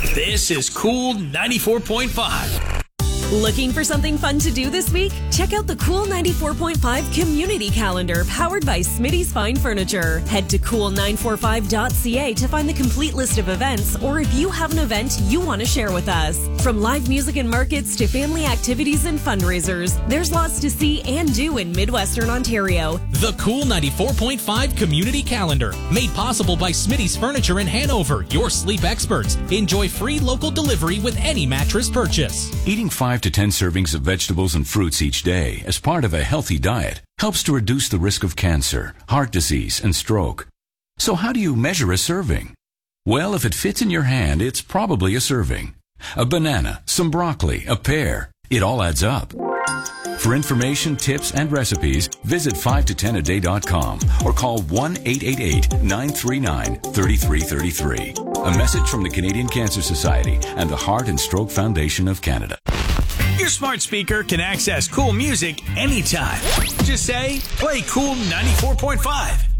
This is Cool 94.5. Looking for something fun to do this week? Check out the Cool 94.5 Community Calendar powered by Smitty's Fine Furniture. Head to cool945.ca to find the complete list of events, or if you have an event you want to share with us. From live music and markets to family activities and fundraisers, there's lots to see and do in Midwestern Ontario. The Cool 94.5 Community Calendar, made possible by Smitty's Furniture in Hanover, your sleep experts. Enjoy free local delivery with any mattress purchase. Eating 5 to 10 servings of vegetables and fruits each day as part of a healthy diet helps to reduce the risk of cancer, heart disease, and stroke. So how do you measure a serving? Well, if it fits in your hand, it's probably a serving. A banana, some broccoli, a pear. It all adds up. For information, tips, and recipes, visit 5to10aday.com or call 1-888-939-3333. A message from the Canadian Cancer Society and the Heart and Stroke Foundation of Canada. Your smart speaker can access cool music anytime. Just say, play Cool 94.5.